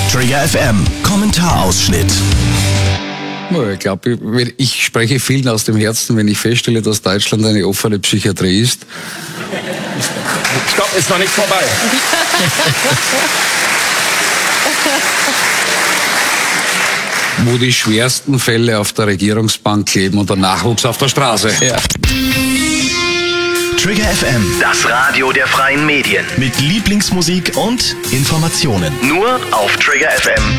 Trigger FM Kommentarausschnitt. Ich glaube, ich spreche vielen aus dem Herzen, wenn ich feststelle, dass Deutschland eine offene Psychiatrie ist. Stopp, ist noch nicht vorbei. Wo die schwersten Fälle auf der Regierungsbank kleben und der Nachwuchs auf der Straße. Ja. Trigger FM, Das Radio der freien Medien. mit Lieblingsmusik und Informationen. Nur auf Trigger FM.